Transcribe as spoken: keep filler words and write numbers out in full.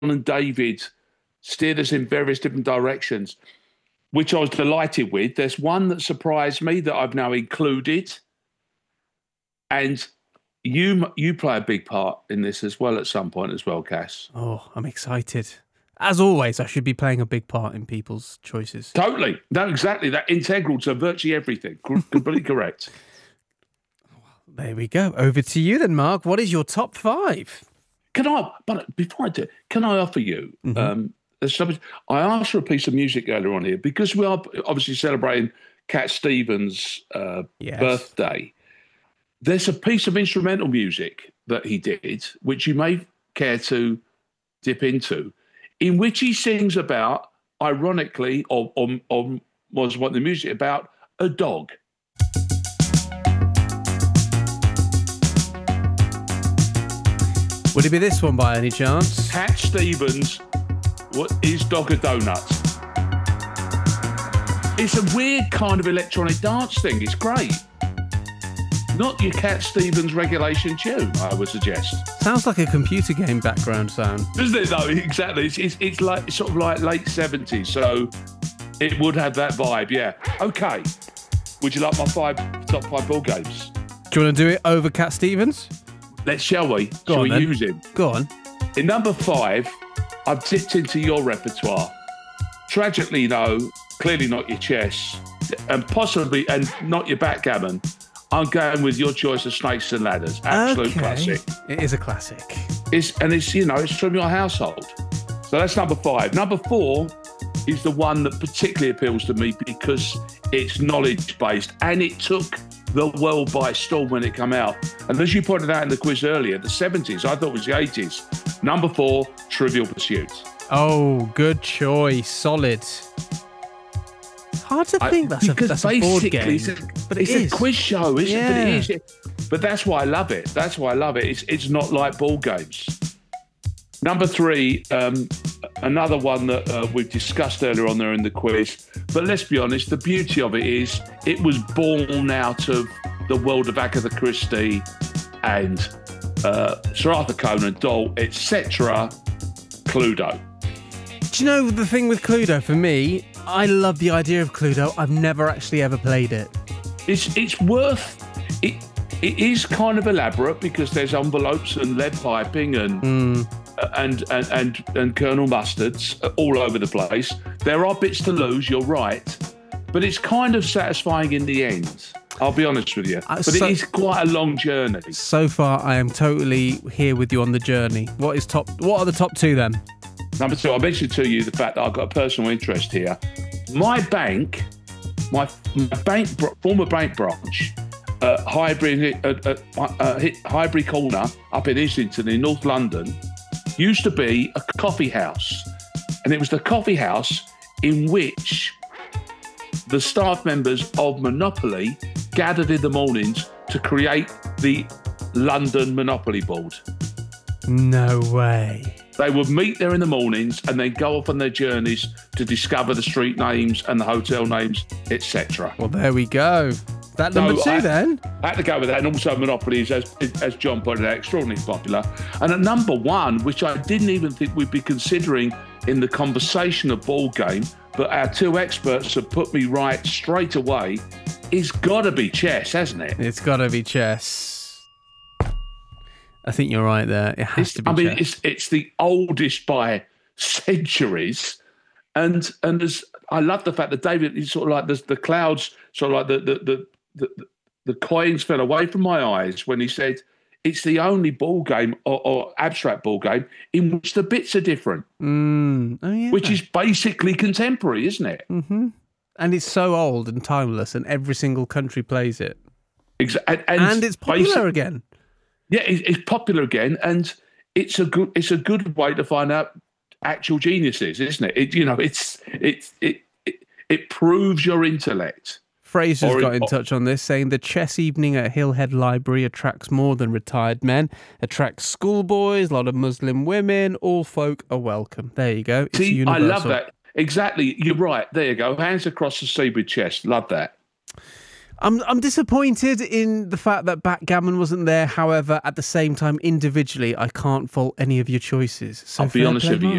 and David steered us in various different directions, which I was delighted with. There's one that surprised me that I've now included, and you you play a big part in this as well at some point as well, Cass. Oh, I'm excited. As always, I should be playing a big part in people's choices. Totally. No, exactly. That integral to virtually everything. Completely correct. There we go. Over to you then, Mark. What is your top five? Can I, but before I do, can I offer you, mm-hmm. um, something, I asked for a piece of music earlier on here because we are obviously celebrating Cat Stevens' uh, yes. birthday. There's a piece of instrumental music that he did, which you may care to dip into, in which he sings about, ironically, or, or, or was what the music about, a dog. Would it be this one by any chance? Cat Stevens, what is Dog a Donut? It's a weird kind of electronic dance thing. It's great. Not your Cat Stevens regulation tune, I would suggest. Sounds like a computer game background sound. Doesn't it, though? Exactly. It's, it's, it's like it's sort of like late seventies, so it would have that vibe, yeah. Okay. Would you like my five top five ball games? Do you want to do it over Cat Stevens? Let's, shall we? Go shall on, we then. use him? Go on. In number five, I've dipped into your repertoire. Tragically, though, clearly not your chess, and possibly, and not your backgammon. I'm going with your choice of Snakes and Ladders. Absolute okay. classic. It is a classic. It's and it's you know it's from your household. So that's number five. Number four is the one that particularly appeals to me because it's knowledge based and it took the world by storm when it came out. And as you pointed out in the quiz earlier, the seventies, I thought it was the eighties. Number four, Trivial Pursuit. Oh, good choice. Solid. Hard to think that's, I, a, that's a board game. It's a, but it it's is. a quiz show, isn't yeah. it? But it is. But that's why I love it. That's why I love it. It's, it's not like ball games. Number three, um, another one that uh, we've discussed earlier on there in the quiz. But let's be honest, the beauty of it is it was born out of the world of Agatha Christie and uh, Sir Arthur Conan Doyle, et cetera. Cluedo. Do you know the thing with Cluedo for me? I love the idea of Cluedo. I've never actually ever played it. It's it's worth it. It is kind of elaborate because there's envelopes and lead piping and mm. and, and and and Colonel Mustards all over the place. There are bits to lose. You're right, but it's kind of satisfying in the end. I'll be honest with you, uh, but so, it is quite a long journey. So far, I am totally here with you on the journey. What is top? What are the top two then? Number two, I mentioned to you the fact that I've got a personal interest here. My bank, my, my bank, former bank branch, uh, Highbury, uh, uh, uh, Highbury Corner up in Islington in North London, used to be a coffee house. And it was the coffee house in which the staff members of Monopoly gathered in the mornings to create the London Monopoly board. No way. They would meet there in the mornings and then go off on their journeys to discover the street names and the hotel names, et cetera. Well, there we go. That number so two, I, then. I had to go with that. And also Monopoly is, as, as John pointed out, extraordinarily popular. And at number one, which I didn't even think we'd be considering in the conversation of ball game, but our two experts have put me right straight away, is got to be chess, hasn't it? It's got to be chess. I think you're right there. It has it's, to be I mean, chess. it's it's the oldest by centuries. And and as I love the fact that David, he's sort of like the, the clouds, sort of like the the, the the the coins fell away from my eyes when he said it's the only ball game or, or abstract ball game in which the bits are different. Mm. Oh, yeah. Which is basically contemporary, isn't it? Mm-hmm. And it's so old and timeless, and every single country plays it. Exactly. And, and, and it's popular basic, again. Yeah, it, it's popular again, and it's a good it's a good way to find out actual geniuses, isn't it? It you know, it's it's it it, it proves your intellect. Fraser's or, got in or, touch on this, saying the chess evening at Hillhead Library attracts more than retired men, attracts schoolboys, a lot of Muslim women, all folk are welcome. There you go. It's See, universal. I love that. Exactly. You're right. There you go. Hands across the sea with chess. Love that. I'm I'm disappointed in the fact that backgammon wasn't there. However, at the same time, individually, I can't fault any of your choices. So I'll be honest with you.